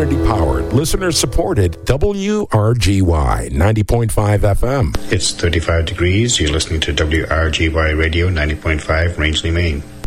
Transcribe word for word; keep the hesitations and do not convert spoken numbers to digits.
community-powered, listener-supported W R G Y ninety point five F M. It's thirty-five degrees. You're listening to W R G Y Radio ninety point five, Rangeley, Maine.